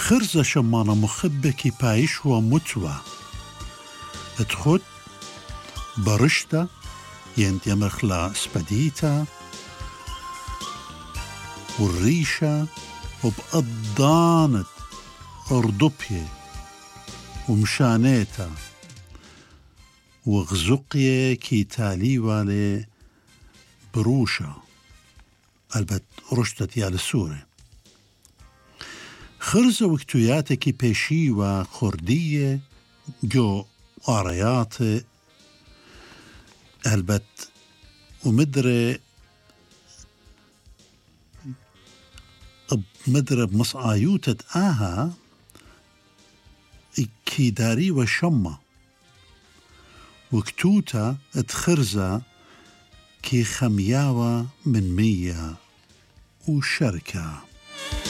خرزة شمانة مخبكي بايش ومتوى ادخد برشتا ينتي مخلا سبديتا والريشة وبقضانت أردوبية ومشانيتا وغزقية كي تالي والي بروشة البت رشتت يا للسورة خرزة وكتوياتكي بيشي وخردية جو آريات البت ومدري بمصعايوتة آها كي داري وشمة وكتوتا اتخرزة كي خمياوة من مية وشركة.